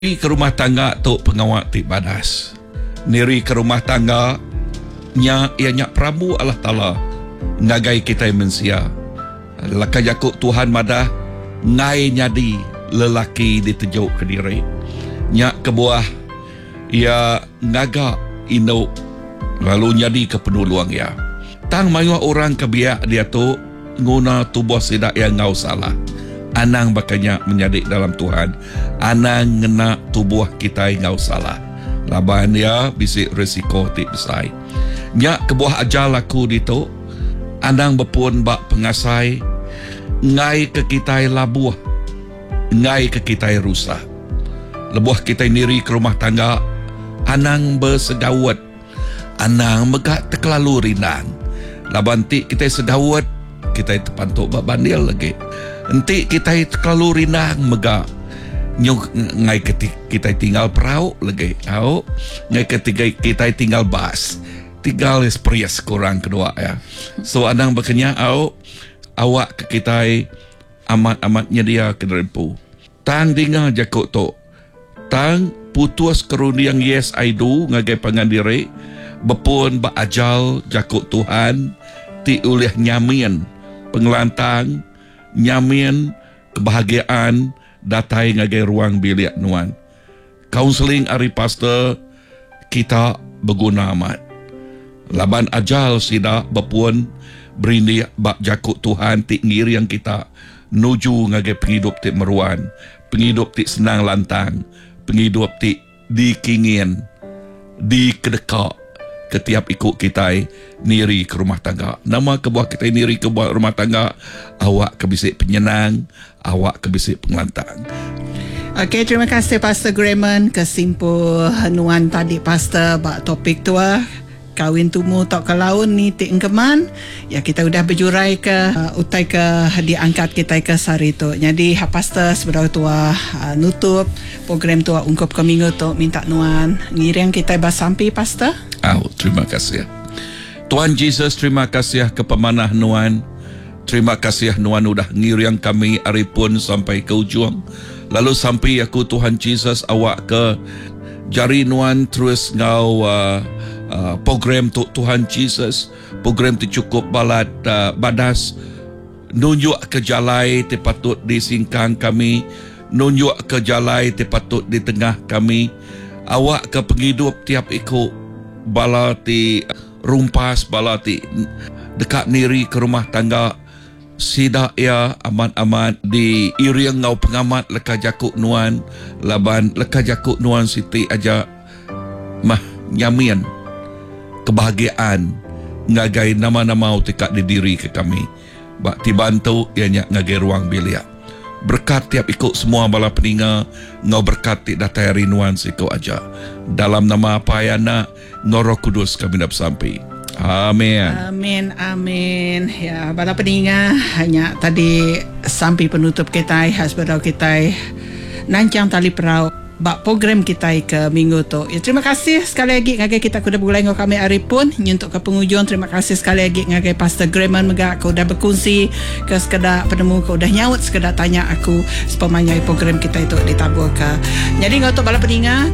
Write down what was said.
Niri ke rumah tangga tok pengawak ti badas. Niri ke rumah tangga nya ianya Prabu Allah Ta'ala ngagai kita mensia. Laka jakuk Tuhan madah ngai nyadi lelaki ditejuk ke diri. Nya kebuah ia ngaga induk lalu nyadi ke penuluang ya. Tang mayu orang kebiak dia tu nguna tubuh sidak yang ngau salah. Anang bakanya menyadik dalam Tuhan. Anang ngena tubuh kita ngau salah. Laban dia bisik resiko tik besai. Nyak kebuah ajal aku dito. Anang berpun bak pengasai. Ngai ke kita labuh. Ngai ke kita rusak. Lebuh kita niri ke rumah tangga. Anang bersegawat. Anang megak terkelalu rinang. Laban tik kita sedawat. Kita terpantuk bak bandil lagi. Nanti kita terlalu rinang megak. Ngai ketika kita tinggal perahu lagi. Ngai ketika kita tinggal bas. Tinggal esprias kurang kedua ya. So anang berkenya awak ke kita amat-amatnya dia kenerempu. Tang dengar jakut to. Tang putus keruni yang yes I do ngagai pangandiri. Bepun ba ajal jakut Tuhan. Ti ulih nyamin. Pengelantang. Nyamin kebahagiaan datai ngagai ruang bilik nuan. Counseling ari pastor kita berguna amat. Laban ajal sida berpuan berindi bak jakut Tuhan ti ngiri yang kita nuju ngagai penghidup ti meruan, penghidup ti senang lantang, penghidup ti dikingin, dikedekak ketiap ikut kita niri ke rumah tangga. Nama kebuah kita niri ke rumah tangga, awak kebisik penyenang, awak kebisik pengelantang. Okey, terima kasih Pastor Grayman kesimpul nuan tadi Pastor bak topik tua kawin tumu tok ke laun ni ti engkeman. Ya kita udah berjurai ke utai ke diangkat kita ke sari tu. Jadi Pastor sebenarnya tua nutup program tua ungkap ke minggu tu minta nuan ngiring kita basampi Pastor. Terima kasih. Tuhan Yesus, terima kasih ke pemanah nuan. Terima kasih nuan udah ngiriang kami hari pun sampai ke ujung. Lalu sampai aku Tuhan Yesus awak ke jari nuan terus ngau program tu Tuhan Yesus. Program tu cukup balat badas. Nunjuk ke jalai te patut disingkang kami. Nunjuk ke jalai te patut di tengah kami. Awak ke penghidup tiap ikut bala ti rumpas, bala ti dekat niri ke rumah tangga sida ya amat-amat di iriang ngau pengamat leka jakuk nuan laban leka jakuk nuan siti aja mah nyamin kebahagiaan ngagai nama-nama utika di diri ke kami bak dibantu ianya ngagai ruang bilik berkat tiap ikut semua bala peninga ngau berkat ti datai rinuan siku aja dalam nama apa yana Roh Kudus kami dah sampai. Amin. Amin, amin. Ya, bala peninga hanya tadi sampai penutup kita hasbadau kita nancang tali perau bak program kita ke minggu tu. Ya, terima kasih sekali lagi ngagai kita kuda bergulai ngau kami hari pun nyuntuk ke penghujung. Terima kasih sekali lagi ngagai Pastor Grayman megak kau dah berkongsi ke sekedar penemu kau dah nyaut sekedar tanya aku sepemanyai program kita itu ditabur ke. Jadi ngau tu bala peninga